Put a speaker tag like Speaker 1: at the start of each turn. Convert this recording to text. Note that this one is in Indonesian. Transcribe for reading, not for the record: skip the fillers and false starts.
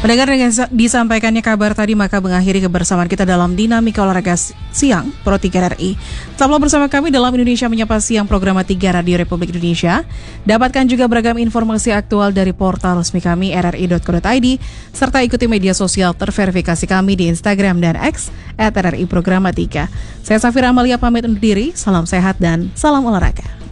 Speaker 1: Mendengar dengan disampaikannya kabar tadi, maka mengakhiri kebersamaan kita dalam Dinamika Olahraga Siang Pro 3 RRI. Tetaplah bersama kami dalam Indonesia Menyapa Siang, program 3 Radio Republik Indonesia. Dapatkan juga beragam informasi aktual dari portal resmi kami rri.co.id, serta ikuti media sosial terverifikasi kami di Instagram dan X @RRI Programa 3. Saya Safira Amalia pamit undur diri, salam sehat dan salam olahraga.